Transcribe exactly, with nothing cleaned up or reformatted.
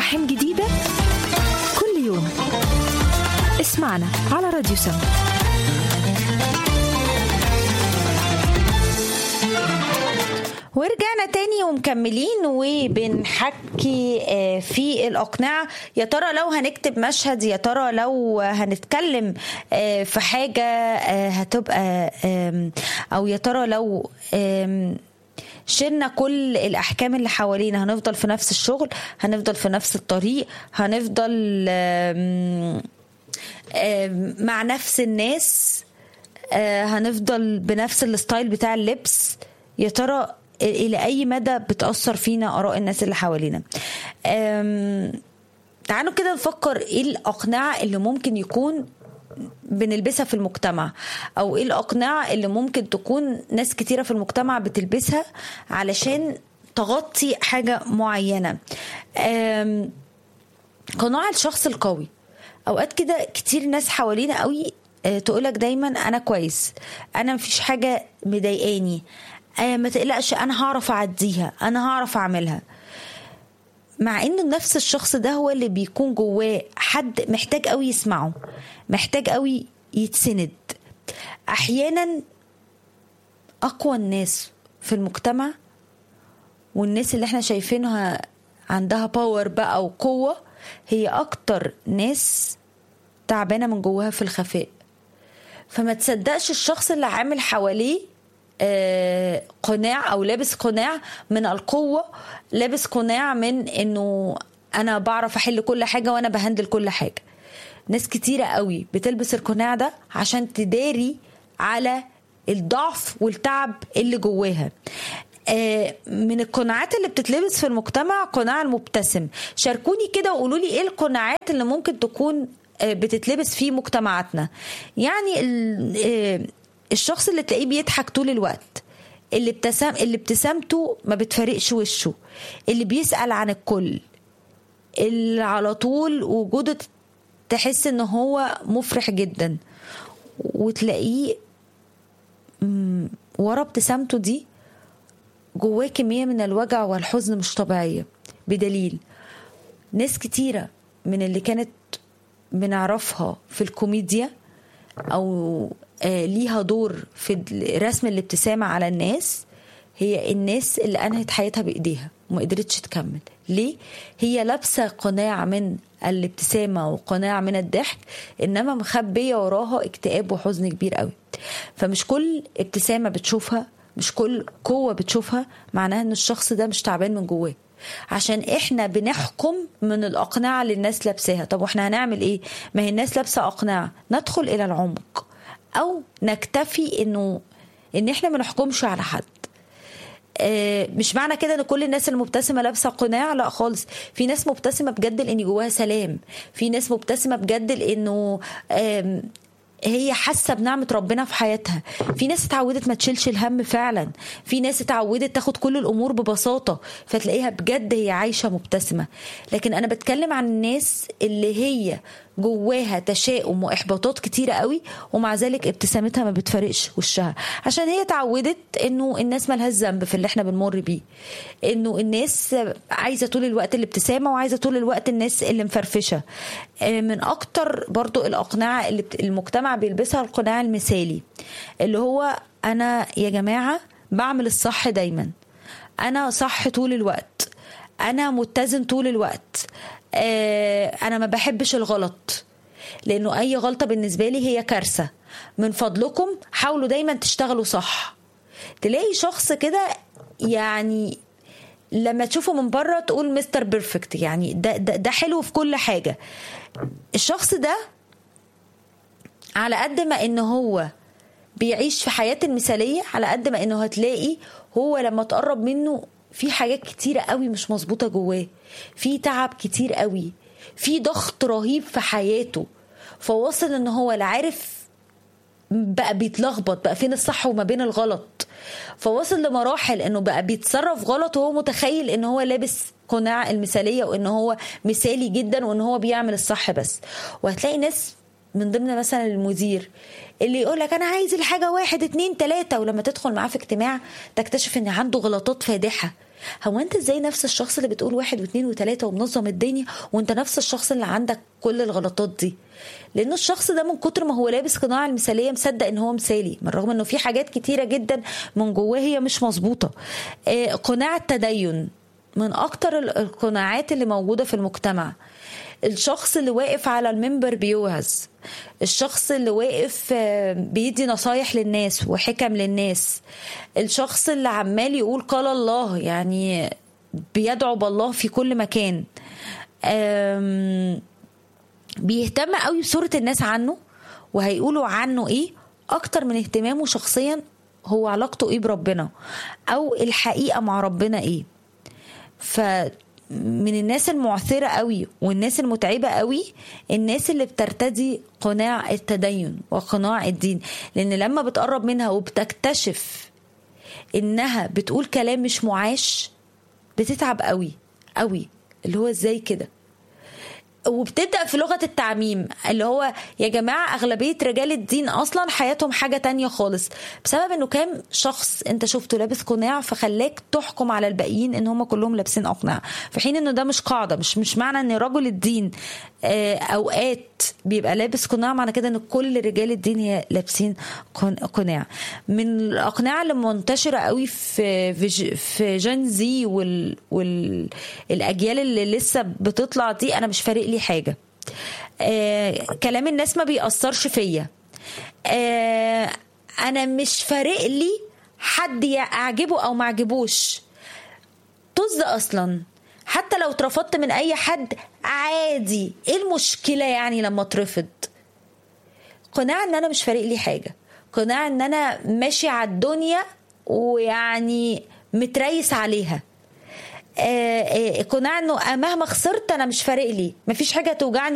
مفاهيم جديدة كل يوم. اسمعنا على راديو سم. ورجعنا تاني ومكملين وبنحكي في الأقنعة. يا ترى لو هنكتب مشهد، يا ترى لو هنتكلم في حاجة هتبقى، أو يا ترى لو شلنا كل الأحكام اللي حوالينا هنفضل في نفس الشغل، هنفضل في نفس الطريق، هنفضل مع نفس الناس، هنفضل بنفس الستايل بتاع اللبس. يا ترى إلى أي مدى بتأثر فينا آراء الناس اللي حوالينا؟ تعالوا كده نفكر إيه الأقنعة اللي ممكن يكون بنلبسها في المجتمع، أو إيه الأقنعة اللي ممكن تكون ناس كتيرة في المجتمع بتلبسها علشان تغطي حاجة معينة. قناعة الشخص القوي. أوقات كده كتير ناس حوالينا قوي تقولك دايما أنا كويس، أنا مفيش حاجة مضايقاني، ما تقلقش أنا هعرف أعديها، أنا هعرف أعملها. مع إنه نفس الشخص ده هو اللي بيكون جواه حد محتاج قوي يسمعه، محتاج قوي يتسند. أحيانا أقوى الناس في المجتمع والناس اللي احنا شايفينها عندها باور بقى وقوة هي أكتر ناس تعبانة من جواها في الخفاء. فما تصدقش الشخص اللي عامل حواليه آه قناع أو لابس قناع من القوة، لابس قناع من إنه أنا بعرف أحل كل حاجة وأنا بهندل كل حاجة. ناس كتيرة قوي بتلبس القناع ده عشان تداري على الضعف والتعب اللي جواها. آه من القناعات اللي بتتلبس في المجتمع قناع المبتسم. شاركوني كده وقولوا لي إيه القناعات اللي ممكن تكون آه بتتلبس في مجتمعاتنا. يعني آه الشخص اللي تلاقيه بيضحك طول الوقت، اللي ابتسام اللي ابتسامته ما بتفارقش وشه، اللي بيسأل عن الكل، اللي على طول وجوده تحس ان هو مفرح جدا، وتلاقيه ورا ابتسامته دي جواه كمية من الوجع والحزن مش طبيعية. بدليل ناس كتيرة من اللي كانت بنعرفها في الكوميديا او آه ليها دور في رسم الابتسامة على الناس هي الناس اللي أنهت حياتها بإيديها وما قدرتش تكمل. ليه؟ هي لابسة قناع من الابتسامة وقناع من الضحك، إنما مخبية وراها اكتئاب وحزن كبير قوي. فمش كل ابتسامة بتشوفها، مش كل قوة بتشوفها معناها إن الشخص ده مش تعبان من جواه. عشان احنا بنحكم من الأقنعة اللي الناس لابساها. طب واحنا هنعمل ايه؟ ما هي الناس لابسة أقنعة. ندخل إلى العمق أو نكتفي إنه إن إحنا ما نحكمش على حد. آه مش معنى كده إن كل الناس المبتسمة لابسة قناع، لا خالص. في ناس مبتسمة بجد لأن جواها سلام، في ناس مبتسمة بجد لأنه آه هي حاسة بنعمة ربنا في حياتها، في ناس اتعودت ما تشيلش الهم فعلا، في ناس اتعودت تاخد كل الأمور ببساطة فتلاقيها بجد هي عايشة مبتسمة. لكن أنا بتكلم عن الناس اللي هي جواها تشاؤم وإحباطات كتيرة قوي ومع ذلك ابتسامتها ما بتفرقش وشها، عشان هي تعودت إنه الناس مالهاش ذنب في اللي احنا بنمر بيه، إنه الناس عايزة طول الوقت الابتسامة وعايزة طول الوقت الناس اللي مفرفشة. من أكتر برضو الأقنعة اللي المجتمع بيلبسها القناع المثالي، اللي هو أنا يا جماعة بعمل الصح دايما، أنا صح طول الوقت، أنا متزن طول الوقت، أنا ما بحبش الغلط لأنه أي غلطة بالنسبة لي هي كارثة، من فضلكم حاولوا دايما تشتغلوا صح. تلاقي شخص كده يعني لما تشوفه من بره تقول مستر بيرفكت، يعني ده, ده, ده حلو في كل حاجة. الشخص ده على قد ما إنه هو بيعيش في حياة المثالية، على قد ما إنه هتلاقي هو لما تقرب منه في حاجات كتيرة قوي مش مظبوطة جواه، في تعب كتير قوي، في ضغط رهيب في حياته، فوصل إنه هو لا عارف بقى بيتلخبط بقى فين الصح وما بين الغلط، فوصل لمراحل انه بقى بيتصرف غلط وهو متخيل ان هو لابس قناع المثالية وان هو مثالي جدا وان هو بيعمل الصح بس. وهتلاقي ناس من ضمن مثلا المدير اللي يقولك انا عايز الحاجة واحد اتنين تلاتة، ولما تدخل معاه في اجتماع تكتشف ان عنده غلطات فادحة هو انت ازاي نفس الشخص اللي بتقول واحد واثنين وثلاثة ومنظم الدنيا وانت نفس الشخص اللي عندك كل الغلطات دي؟ لانه الشخص ده من كتر ما هو لابس قناع المثالية مصدق ان هو مثالي، من رغم انه في حاجات كتيرة جدا من جواه هي مش مظبوطة. اه قناع التدين من اكتر القناعات اللي موجودة في المجتمع. الشخص اللي واقف على المنبر بيوعظ، الشخص اللي واقف بيدي نصايح للناس وحكم للناس، الشخص اللي عمال يقول قال الله، يعني بيدعو بالله في كل مكان، بيهتم قوي بصورة الناس عنه وهيقولوا عنه ايه اكتر من اهتمامه شخصيا هو علاقته ايه بربنا او الحقيقة مع ربنا ايه. ف من الناس المعثرة قوي والناس المتعبة قوي الناس اللي بترتدي قناع التدين وقناع الدين، لأن لما بتقرب منها وبتكتشف إنها بتقول كلام مش معاش بتتعب قوي قوي، اللي هو ازاي كده. وبتبدأ في لغة التعميم اللي هو يا جماعة أغلبية رجال الدين أصلا حياتهم حاجة تانية خالص، بسبب أنه كام شخص أنت شفته لابس قناع فخلاك تحكم على الباقيين أن هم كلهم لابسين أقناع، في حين أنه ده مش قاعدة. مش مش معنى أن رجل الدين أوقات بيبقى لابس قناع معنى كده أن كل رجال الدين هي لابسين قناع. من الأقناع اللي منتشرة قوي في في جين زي والأجيال اللي لسه بتطلع دي، أنا مش فارق لي حاجة، آه، كلام الناس ما بيأثرش فيا، آه، انا مش فارق لي حد يعجبه او ما عجبوش، طز اصلا. حتى لو اترفضت من اي حد عادي، ايه المشكلة يعني لما اترفض؟ قناع ان انا مش فارق لي حاجة، قناع ان انا ماشي على الدنيا ويعني متريس عليها، قناع انه مهما خسرت انا مش فارق لي، مفيش حاجة توجعني